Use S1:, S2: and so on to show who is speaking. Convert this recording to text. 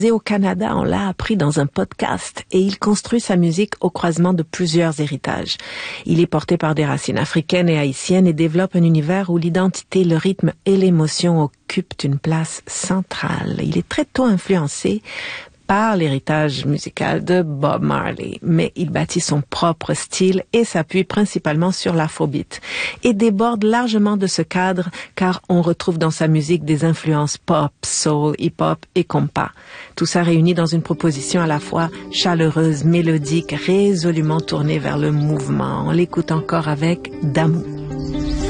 S1: Au Canada, on l'a appris dans un podcast et il construit sa musique au croisement de plusieurs héritages. Il est porté par des racines africaines et haïtiennes et développe un univers où l'identité, le rythme et l'émotion occupent une place centrale. Il est très tôt influencé par l'héritage musical de Bob Marley, mais il bâtit son propre style et s'appuie principalement sur l'afrobeat et déborde largement de ce cadre car on retrouve dans sa musique des influences pop, soul, hip-hop et compas. Tout ça réuni dans une proposition à la fois chaleureuse, mélodique, résolument tournée vers le mouvement. On l'écoute encore avec Damou.